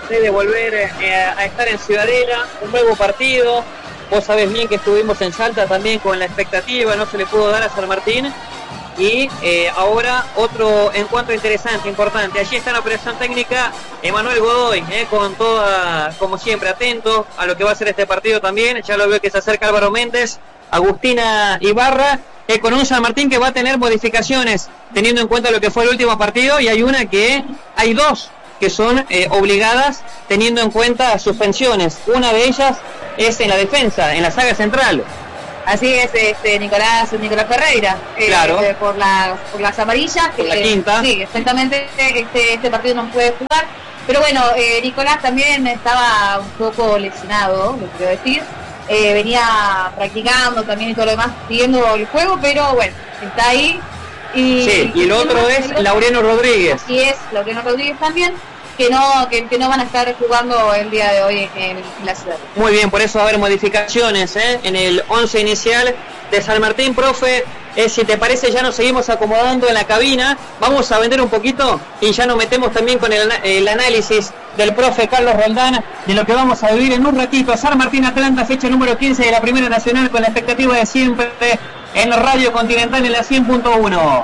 de volver a estar en Ciudadela, un nuevo partido. Vos sabés bien que estuvimos en Salta también con la expectativa, no se le pudo dar a San Martín. Y ahora otro encuentro interesante, importante. Allí está en la operación técnica Emanuel Godoy, con toda, como siempre, atento a lo que va a ser este partido también. Ya lo veo que se acerca Álvaro Méndez, Agustina Ibarra, con un San Martín que va a tener modificaciones, teniendo en cuenta lo que fue el último partido, y hay dos que son obligadas, teniendo en cuenta suspensiones. Una de ellas es en la defensa, en la saga central. Así es, Nicolás Ferreira, claro. Por las amarillas. Por la quinta. Sí, exactamente, este partido no puede jugar. Pero bueno, Nicolás también estaba un poco lesionado, lo quiero decir. Venía practicando también y todo lo demás, siguiendo el juego, pero bueno, está ahí. Y el otro es Laureano Rodríguez. Así es, Laureano Rodríguez también. Que no van a estar jugando el día de hoy en la ciudad. Muy bien, por eso va a haber modificaciones en el 11 inicial de San Martín. Profe, si te parece ya nos seguimos acomodando en la cabina, vamos a vender un poquito y ya nos metemos también con el análisis del profe Carlos Roldán de lo que vamos a vivir en un ratito. San Martín Atlanta, fecha número 15 de la Primera Nacional, con la expectativa de siempre en Radio Continental en la 100.1.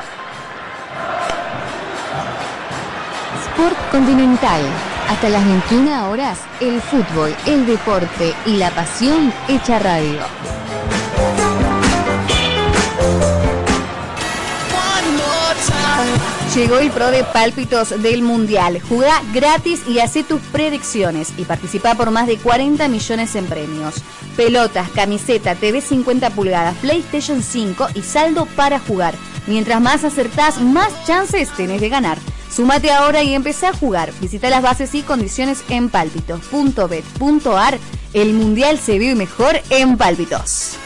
Sport Continental. Hasta las 21 horas, el fútbol, el deporte y la pasión hecha radio. Llegó el Pro de Pálpitos del Mundial. Jugá gratis y hacé tus predicciones y participa por más de 40 millones en premios. Pelotas, camiseta, TV 50 pulgadas, PlayStation 5 y saldo para jugar. Mientras más acertás, más chances tenés de ganar. Súmate ahora y empecé a jugar. Visita las bases y condiciones en pálpitos.bet.ar. El Mundial se vive mejor en Pálpitos.